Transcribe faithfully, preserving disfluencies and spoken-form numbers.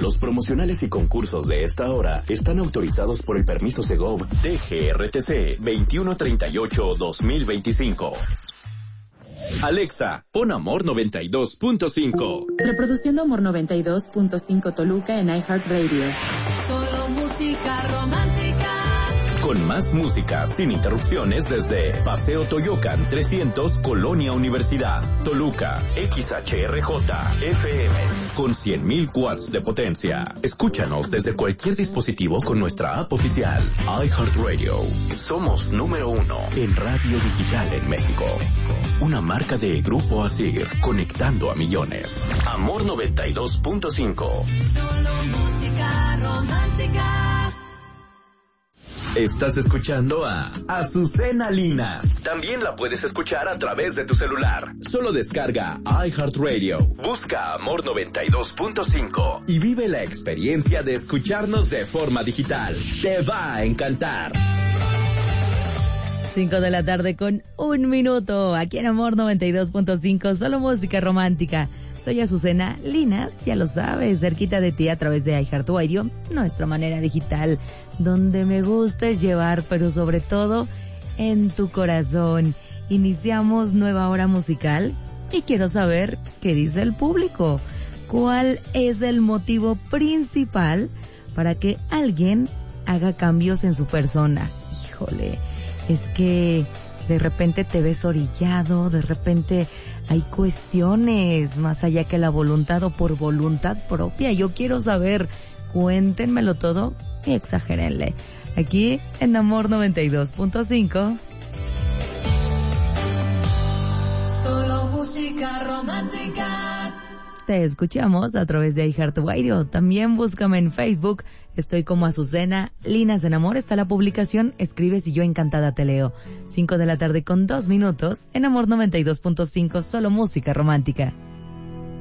Los promocionales y concursos de esta hora están autorizados por el permiso Segov D G R T C veintiuno treinta y ocho guión dos mil veinticinco. Alexa, pon Amor noventa y dos punto cinco. Reproduciendo Amor noventa y dos punto cinco Toluca en iHeartRadio. Solo música romántica. Con más música sin interrupciones desde Paseo Toyocan trescientos, Colonia Universidad, Toluca, X H R J F M, con cien mil watts de potencia. Escúchanos desde cualquier dispositivo con nuestra app oficial, iHeartRadio. Somos número uno en radio digital en México. Una marca de Grupo Asir, conectando a millones. Amor noventa y dos punto cinco. Solo música romántica. Estás escuchando a Azucena Linas. También la puedes escuchar a través de tu celular. Solo descarga iHeartRadio. Busca Amor noventa y dos punto cinco y vive la experiencia de escucharnos de forma digital. Te va a encantar. Cinco de la tarde con un minuto. Aquí en Amor noventa y dos punto cinco. Solo música romántica. Soy Azucena Linas, ya lo sabes, cerquita de ti a través de iHeartRadio, nuestra manera digital, donde me gusta es llevar, pero sobre todo en tu corazón. Iniciamos nueva hora musical y quiero saber qué dice el público. ¿Cuál es el motivo principal para que alguien haga cambios en su persona? Híjole, es que de repente te ves orillado, de repente hay cuestiones más allá que la voluntad o por voluntad propia. Yo quiero saber, cuéntenmelo todo y exagérenle. Aquí en Amor noventa y dos punto cinco. Solo música romántica. Te escuchamos a través de iHeartRadio. También búscame en Facebook. Estoy como Azucena Linas en Amor. Está la publicación. Escribes y yo encantada te leo. Cinco de la tarde con dos minutos en Amor noventa y dos punto cinco. Solo música romántica.